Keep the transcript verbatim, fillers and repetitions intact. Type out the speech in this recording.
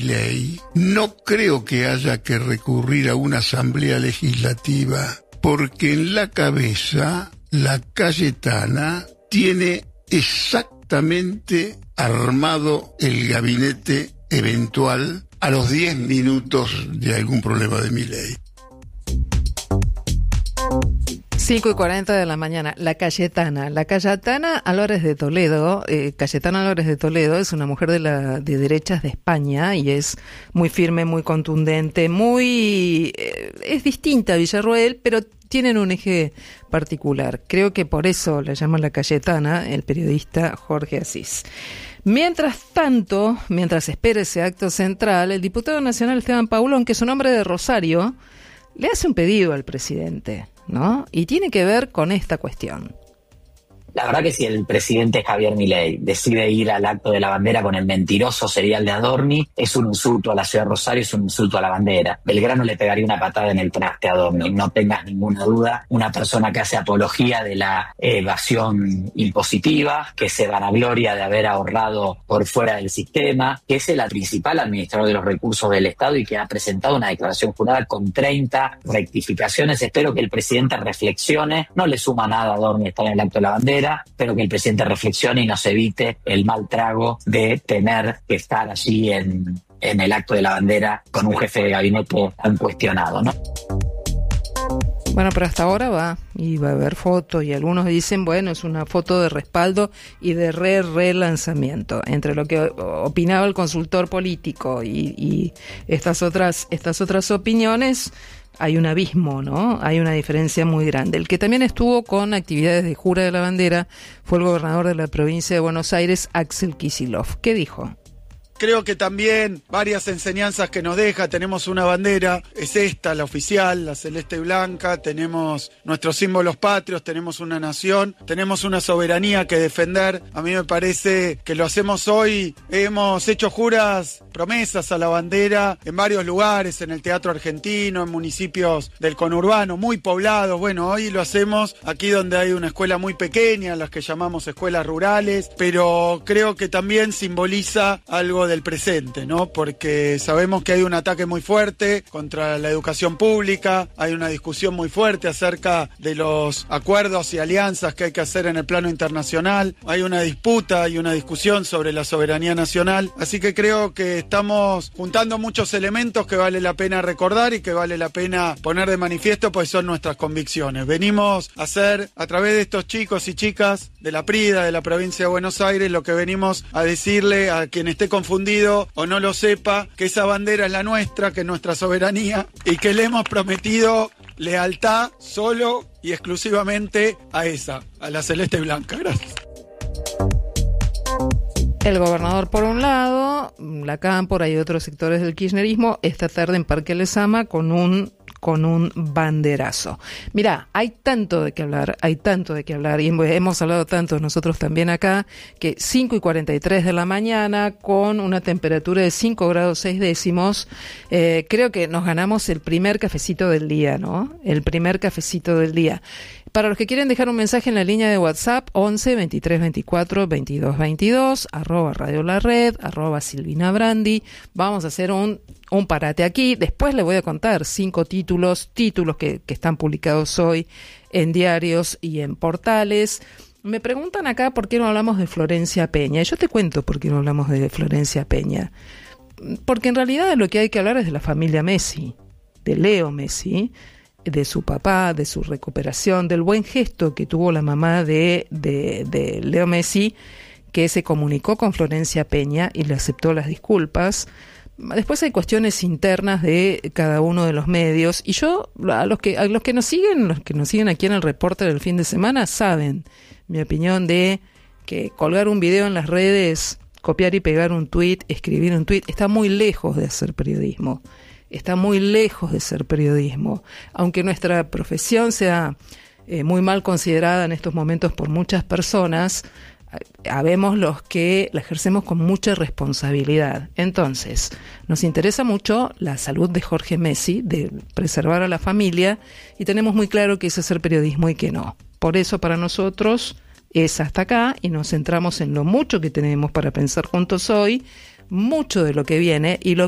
Milei, no creo que haya que recurrir a una asamblea legislativa, porque en la cabeza la Cayetana tiene exactamente armado el gabinete eventual a los diez minutos de algún problema de Milei. cinco y cuarenta de la mañana. La Cayetana. La Cayetana Álvarez de Toledo, eh, Cayetana Álvarez de Toledo es una mujer de la de derechas de España y es muy firme, muy contundente, muy... Eh, es distinta a Villarroel, pero tienen un eje particular. Creo que por eso la llaman la Cayetana, el periodista Jorge Asís. Mientras tanto, mientras espera ese acto central, el diputado nacional Esteban Paulón, que es un hombre de Rosario, le hace un pedido al presidente, ¿no? Y tiene que ver con esta cuestión. La verdad que si el presidente Javier Milei decide ir al acto de la bandera con el mentiroso serial de Adorni, es un insulto a la ciudad de Rosario, es un insulto a la bandera. Belgrano le pegaría una patada en el traste a Adorni, no tengas ninguna duda. Una persona que hace apología de la evasión impositiva, que se vanagloria de haber ahorrado por fuera del sistema, que es el principal administrador de los recursos del Estado y que ha presentado una declaración jurada con treinta rectificaciones. Espero que el presidente reflexione. No le suma nada a Adorni estar en el acto de la bandera, pero que el presidente reflexione y nos evite el mal trago de tener que estar allí en, en el acto de la bandera con un jefe de gabinete tan cuestionado, ¿no? Bueno, pero hasta ahora va, y va a haber fotos, y algunos dicen, bueno, es una foto de respaldo y de re-relanzamiento. Entre lo que opinaba el consultor político y, y estas otras, estas otras opiniones, hay un abismo, ¿no? Hay una diferencia muy grande. El que también estuvo con actividades de jura de la bandera fue el gobernador de la provincia de Buenos Aires, Axel Kicillof. ¿Qué dijo? Creo que también varias enseñanzas que nos deja. Tenemos una bandera, es esta, la oficial, la celeste y blanca. Tenemos nuestros símbolos patrios, tenemos una nación, tenemos una soberanía que defender. A mí me parece que lo hacemos hoy. Hemos hecho juras, promesas a la bandera en varios lugares, en el Teatro Argentino, en municipios del conurbano, muy poblados. Bueno, hoy lo hacemos aquí donde hay una escuela muy pequeña, las que llamamos escuelas rurales, pero creo que también simboliza algo del presente, ¿no? Porque sabemos que hay un ataque muy fuerte contra la educación pública, hay una discusión muy fuerte acerca de los acuerdos y alianzas que hay que hacer en el plano internacional, hay una disputa y una discusión sobre la soberanía nacional, así que creo que estamos juntando muchos elementos que vale la pena recordar y que vale la pena poner de manifiesto, pues son nuestras convicciones. Venimos a hacer, a través de estos chicos y chicas de la PRIDA, de la provincia de Buenos Aires, lo que venimos a decirle a quien esté confundido o no lo sepa, que esa bandera es la nuestra, que es nuestra soberanía y que le hemos prometido lealtad solo y exclusivamente a esa, a la celeste y blanca. Gracias. El gobernador por un lado, la Cámpora y otros sectores del kirchnerismo esta tarde en Parque Lezama con un con un banderazo. Mirá, hay tanto de qué hablar, hay tanto de qué hablar, y hemos hablado tanto nosotros también acá, que cinco y cuarenta y tres de la mañana, con una temperatura de cinco grados seis décimos, eh, creo que nos ganamos el primer cafecito del día, ¿no? El primer cafecito del día. Para los que quieren dejar un mensaje en la línea de WhatsApp, once, veintitrés, veinticuatro, veintidós, veintidós, arroba Radio La Red, arroba Silvina Brandi. Vamos a hacer un, un parate aquí. Después les voy a contar cinco títulos, títulos que, que están publicados hoy en diarios y en portales. Me preguntan acá por qué no hablamos de Florencia Peña. Y yo te cuento por qué no hablamos de Florencia Peña. Porque en realidad lo que hay que hablar es de la familia Messi, de Leo Messi, de su papá, de su recuperación, del buen gesto que tuvo la mamá de, de, de Leo Messi, que se comunicó con Florencia Peña y le aceptó las disculpas. Después hay cuestiones internas de cada uno de los medios, y yo, a los que a los que nos siguen, los que nos siguen aquí en el reporte del fin de semana, saben mi opinión de que colgar un video en las redes, copiar y pegar un tuit, escribir un tuit, está muy lejos de hacer periodismo. Está muy lejos de ser periodismo. Aunque nuestra profesión sea eh, muy mal considerada en estos momentos por muchas personas, habemos los que la ejercemos con mucha responsabilidad. Entonces, nos interesa mucho la salud de Jorge Messi, de preservar a la familia, y tenemos muy claro que es hacer periodismo y que no. Por eso, para nosotros, es hasta acá, y nos centramos en lo mucho que tenemos para pensar juntos hoy, mucho de lo que viene y lo